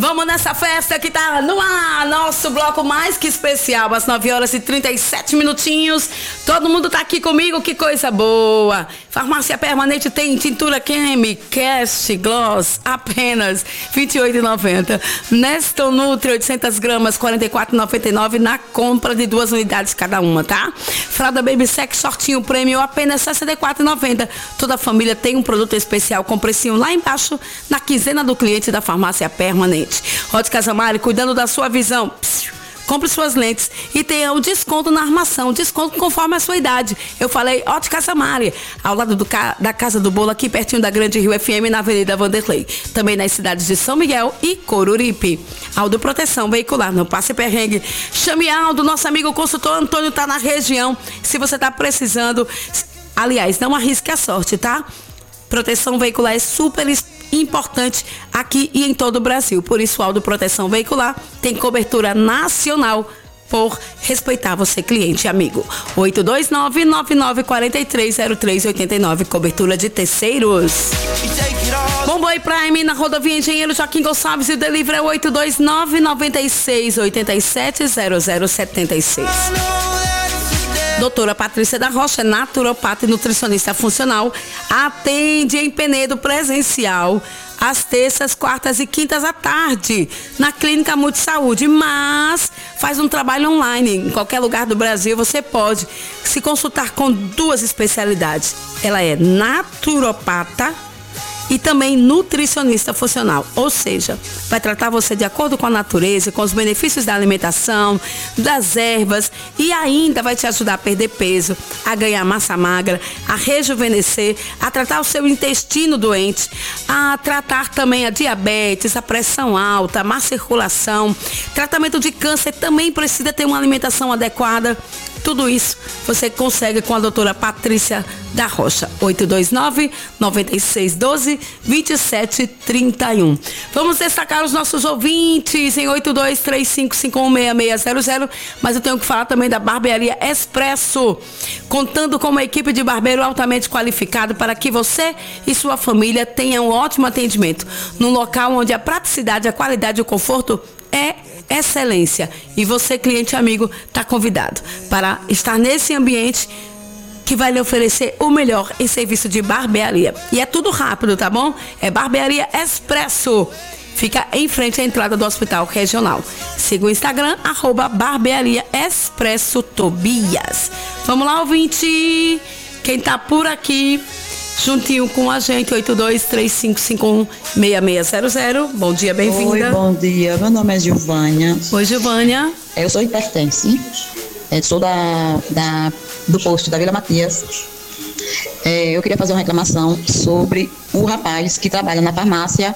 Vamos nessa festa que tá no ar, nosso bloco mais que especial, às 9h37. Todo mundo tá aqui comigo, que coisa boa. Farmácia Permanente tem tintura creme, cast, gloss, apenas R$ 28,90. Neston Nutri, 800 gramas, R$ 44,99 na compra de 2 unidades cada uma, tá? Fralda Baby Sec Shortinho Premium, apenas R$ 64,90. Toda a família tem um produto especial com precinho lá embaixo, na quinzena do cliente da Farmácia Permanente. Óticas Amari, cuidando da sua visão. Compre suas lentes e tenha o desconto na armação, desconto conforme a sua idade. Eu falei Óticas Amari, ao lado da Casa do Bolo, aqui pertinho da Grande Rio FM, na Avenida Vanderlei. Também nas cidades de São Miguel e Coruripe. Aldo Proteção Veicular, não passe perrengue. Chame Aldo, nosso amigo consultor Antônio está na região. Se você está precisando, aliás, não arrisque a sorte, tá? Proteção veicular é super importante aqui e em todo o Brasil. Por isso, o Aldo Proteção Veicular tem cobertura nacional por respeitar você, cliente e amigo. 829-9943-0389, cobertura de terceiros. Bomboi Prime, na rodovia Engenheiro Joaquim Gonçalves, e o delivery é 829-9687-0076. Doutora Patrícia da Rocha, naturopata e nutricionista funcional, atende em Penedo presencial às terças, quartas e quintas à tarde, na Clínica Multisaúde, mas faz um trabalho online. Em qualquer lugar do Brasil você pode se consultar com 2 especialidades. Ela é naturopata e também nutricionista funcional, ou seja, vai tratar você de acordo com a natureza, com os benefícios da alimentação, das ervas, e ainda vai te ajudar a perder peso, a ganhar massa magra, a rejuvenescer, a tratar o seu intestino doente, a tratar também a diabetes, a pressão alta, a má circulação, tratamento de câncer. Também precisa ter uma alimentação adequada. Tudo isso você consegue com a doutora Patrícia da Rocha. 829-9612-2731. Vamos destacar os nossos ouvintes em 8235516600. Mas eu tenho que falar também da Barbearia Expresso, contando com uma equipe de barbeiro altamente qualificado para que você e sua família tenham um ótimo atendimento num local onde a praticidade, a qualidade e o conforto é excelência. E você, cliente amigo, está convidado para estar nesse ambiente que vai lhe oferecer o melhor em serviço de barbearia. E é tudo rápido, tá bom? É Barbearia Expresso. Fica em frente à entrada do Hospital Regional. Siga o Instagram, @Barbearia Expresso Tobias. Vamos lá, ouvinte. Quem tá por aqui, juntinho com a gente, 8235516600. Bom dia, bem-vinda. Oi, bom dia. Meu nome é Gilvânia. Oi, Gilvânia. Eu sou hipertense. Sou do posto da Vila Matias. Eu queria fazer uma reclamação sobre o rapaz que trabalha na farmácia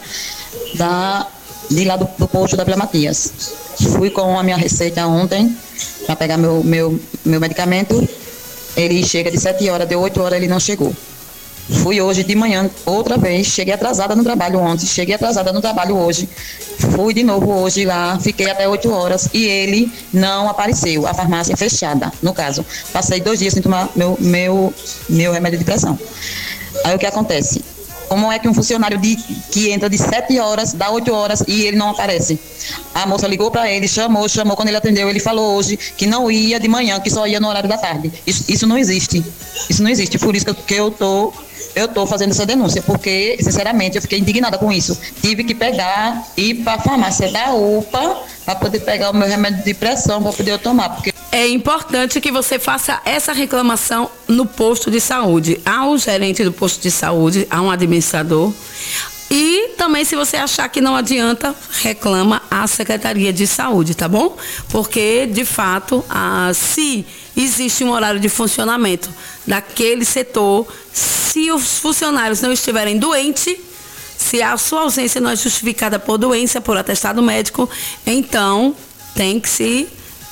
de lá do posto da Vila Matias. Fui com a minha receita ontem para pegar meu medicamento. Ele chega de 7 horas, deu 8 horas, ele não chegou. Fui hoje de manhã, outra vez, cheguei atrasada no trabalho ontem, cheguei atrasada no trabalho hoje. Fui de novo hoje lá, fiquei até 8 horas e ele não apareceu. A farmácia é fechada, no caso. Passei 2 dias sem tomar meu remédio de pressão. Aí o que acontece? Como é que um funcionário que entra de 7 horas, dá 8 horas e ele não aparece? A moça ligou para ele, chamou, quando ele atendeu, ele falou hoje que não ia de manhã, que só ia no horário da tarde. Isso não existe. Isso não existe. Por isso que eu tô fazendo essa denúncia, porque, sinceramente, eu fiquei indignada com isso. Tive que ir para a farmácia da UPA para poder pegar o meu remédio de pressão, para poder eu tomar, porque é importante que você faça essa reclamação no posto de saúde, ao gerente do posto de saúde, a um administrador. E também, se você achar que não adianta, reclama à Secretaria de Saúde, tá bom? Porque, de fato, se existe um horário de funcionamento daquele setor, se os funcionários não estiverem doentes, se a sua ausência não é justificada por doença, por atestado médico, então tem que se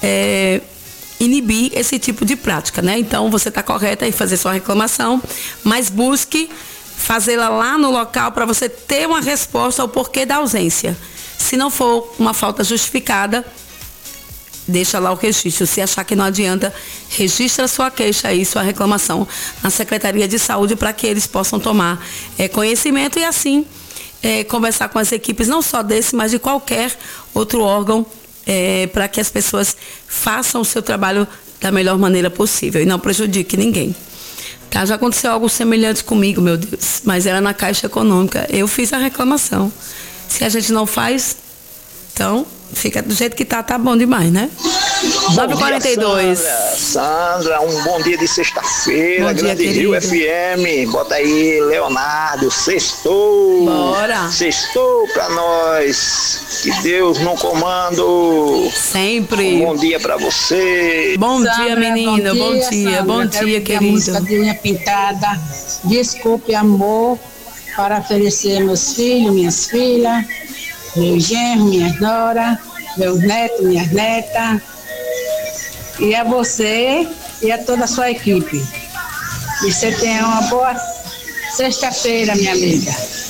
inibir esse tipo de prática, né? Então, você está correta em fazer sua reclamação, mas busque fazê-la lá no local para você ter uma resposta ao porquê da ausência. Se não for uma falta justificada, deixa lá o registro. Se achar que não adianta, registra sua queixa aí, sua reclamação na Secretaria de Saúde para que eles possam tomar conhecimento e assim conversar com as equipes, não só desse, mas de qualquer outro órgão, para que as pessoas façam o seu trabalho da melhor maneira possível e não prejudique ninguém. Tá, já aconteceu algo semelhante comigo, meu Deus, mas era na Caixa Econômica. Eu fiz a reclamação. Se a gente não faz, então fica do jeito que tá bom demais, né? 9h42. Sandra, um bom dia de sexta-feira, Bom dia, Grande Rio FM. Bota aí, Leonardo, sextou. Bora. Sextou pra nós. Que Deus no comando. Sempre. Um bom dia pra você. Bom dia, Sandra, menina. Bom dia, Sandra. querido. A música de Unha Pintada, Desculpe Amor, para oferecer meus filhos, minhas filhas, meu genro, minhas noras, meus netos, minhas netas, e a você e a toda a sua equipe. E você tenha uma boa sexta-feira, minha amiga.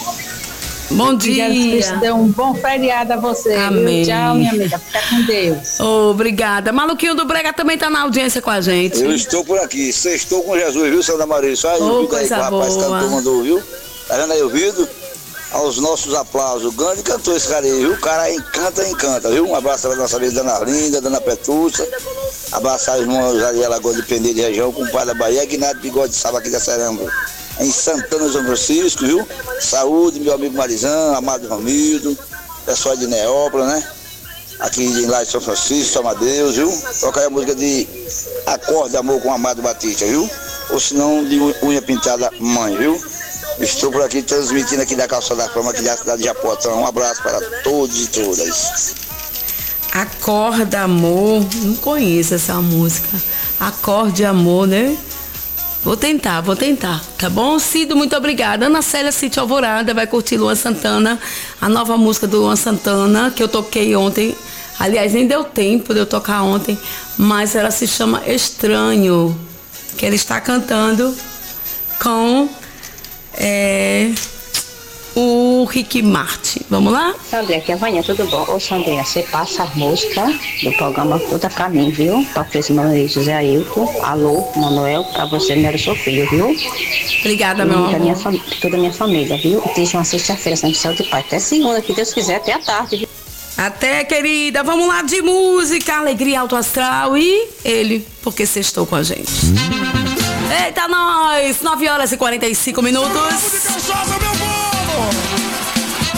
Bom Que Jesus Cristo dia. dê um bom feriado a você. Amém. Viu? Tchau, minha amiga. Fica com Deus. Obrigada. Maluquinho do Brega também tá na audiência com a gente. Eu estou por aqui, sextou com Jesus, viu, Sandra Maria? Só aí, Ô, viu, daí que o coisa rapaz boa. cantor mandou, viu? Tá vendo aí o vídeo? Aos nossos aplausos, grande cantor esse cara aí, viu? O cara encanta, viu? Um abraço pra nossa amiga Dona Arlinda, Dona Petúcia. Abraçar os irmãos ali em Alagoas de Pendeiro de Região, com o pai da Bahia, Guinado Bigode de Saba aqui da Seramba. Em Santana, São Francisco, viu? Saúde, meu amigo Marizão, Amado Romildo, pessoal de Neópolis, né? Aqui lá de São Francisco, São Mateus, viu? Toca aí a música de Acorde Amor com Amado Batista, viu? Ou se não, de Unha Pintada Mãe, viu? Estou por aqui transmitindo aqui da Calçada da Fama, aqui da cidade de Japotão. Um abraço para todos e todas. Acorda Amor. Não conheço essa música. Acorde Amor, né? Vou tentar, tá bom? Cido, muito obrigada. Ana Célia Sítio Alvorada vai curtir Luan Santana, a nova música do Luan Santana, que eu toquei ontem. Aliás, nem deu tempo de eu tocar ontem, mas ela se chama Estranho, que ele está cantando com o Rick Martin. Vamos lá? Sandrinha, aqui é a Vânia, tudo bom? Ô Sandrinha, você passa a música do programa toda pra mim, viu? Pra esse meu marido José Ailton, alô, Manuel, pra você, Mero, seu filho, viu? Obrigada, meu E amor. toda a minha família, viu? E deixa uma sexta-feira, Santo Céu de Pai. Até segunda, que Deus quiser, até a tarde, viu? Até, querida. Vamos lá de música, alegria alto astral e ele, porque sextou com a gente. Eita, nós! 9h45.